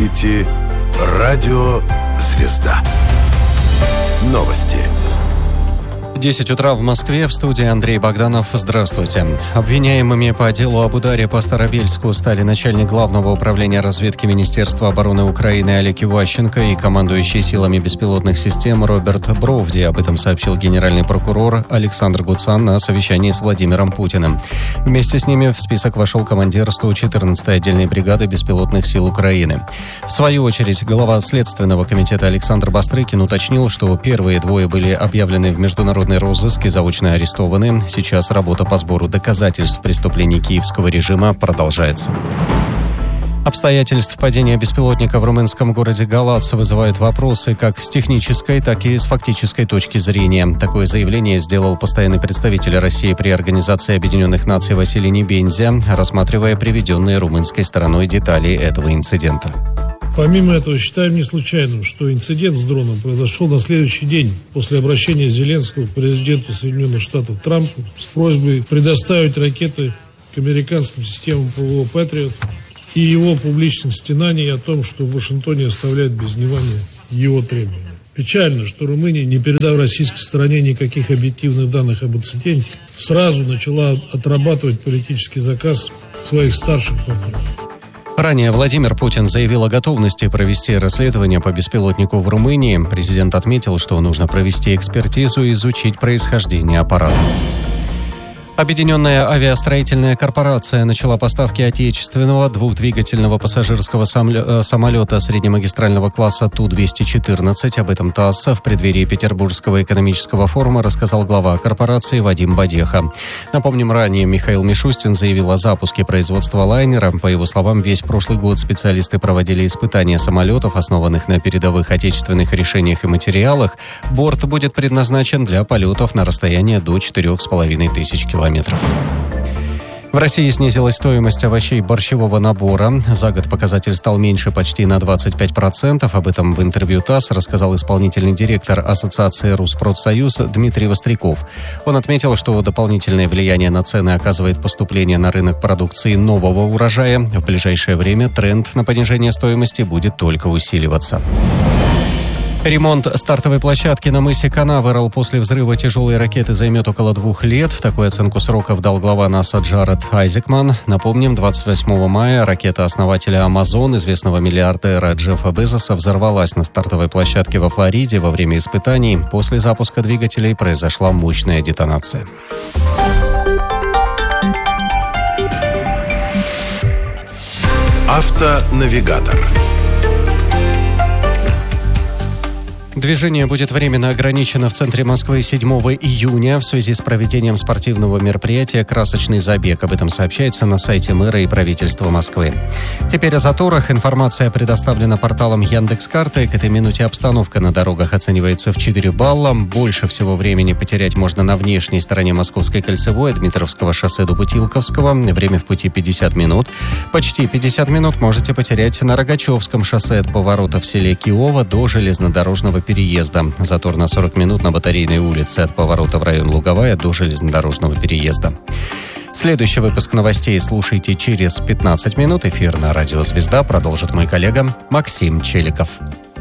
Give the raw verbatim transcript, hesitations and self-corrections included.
слушаете Радио «Звезда». Новости. десять утра в Москве, в студии Андрей Богданов. Здравствуйте. Обвиняемыми по делу об ударе по Старобельску стали начальник Главного управления разведки Министерства обороны Украины Олег Иващенко и командующий силами беспилотных систем Роберт Бровди. Об этом сообщил генеральный прокурор Александр Гуцан на совещании с Владимиром Путиным. Вместе с ними в список вошел командир сто четырнадцатой отдельной бригады беспилотных сил Украины. В свою очередь, глава Следственного комитета Александр Бастрыкин уточнил, что первые двое были объявлены в международный розыск и заочно арестованы. Сейчас работа по сбору доказательств преступлений киевского режима продолжается. Обстоятельств падения беспилотника в румынском городе Галац вызывают вопросы как с технической, так и с фактической точки зрения. Такое заявление сделал постоянный представитель России при Организации Объединенных Наций Василий Небензя, рассматривая приведенные румынской стороной детали этого инцидента. Помимо этого, считаем не случайным, что инцидент с дроном произошел на следующий день после обращения Зеленского к президенту Соединенных Штатов Трампу с просьбой предоставить ракеты к американским системам ПВО «Патриот» и его публичным стенанием о том, что в Вашингтоне оставляют без внимания его требования. Печально, что Румыния, не передав российской стороне никаких объективных данных об инциденте, сразу начала отрабатывать политический заказ своих старших партнеров. Ранее Владимир Путин заявил о готовности провести расследование по беспилотнику в Румынии. Президент отметил, что нужно провести экспертизу и изучить происхождение аппарата. Объединенная авиастроительная корпорация начала поставки отечественного двухдвигательного пассажирского самолета среднемагистрального класса Ту двести четырнадцать. Об этом ТАСС в преддверии Петербургского экономического форума рассказал глава корпорации Вадим Бодеха. Напомним, ранее Михаил Мишустин заявил о запуске производства лайнера. По его словам, весь прошлый год специалисты проводили испытания самолетов, основанных на передовых отечественных решениях и материалах. Борт будет предназначен для полетов на расстояние до четырех с половиной тысяч километров. В России снизилась стоимость овощей борщевого набора. За год показатель стал меньше почти на двадцать пять процентов. Об этом в интервью ТАСС рассказал исполнительный директор Ассоциации «Руспродсоюз» Дмитрий Востряков. Он отметил, что дополнительное влияние на цены оказывает поступление на рынок продукции нового урожая. В ближайшее время тренд на понижение стоимости будет только усиливаться. Ремонт стартовой площадки на мысе Канаверал после взрыва тяжелой ракеты займет около двух лет. Такую оценку сроков дал глава НАСА Джаред Айзекман. Напомним, двадцать восьмого мая ракета основателя Amazon, известного миллиардера Джеффа Безоса, взорвалась на стартовой площадке во Флориде во время испытаний. После запуска двигателей произошла мощная детонация. Автонавигатор. Движение будет временно ограничено в центре Москвы седьмого июня в связи с проведением спортивного мероприятия «Красочный забег». Об этом сообщается на сайте мэра и правительства Москвы. Теперь о заторах. Информация предоставлена порталом Яндекс.Карты. К этой минуте обстановка на дорогах оценивается в четыре балла. Больше всего времени потерять можно на внешней стороне Московской кольцевой, от Дмитровского шоссе до Путилковского. Время в пути пятьдесят минут. Почти пятьдесят минут можете потерять на Рогачевском шоссе от поворота в селе Киово до железнодорожного переезда. Затор на сорок минут на Батарейной улице от поворота в район Луговая до железнодорожного переезда. Следующий выпуск новостей слушайте через пятнадцать минут. Эфир на радио «Звезда» продолжит мой коллега Максим Челиков.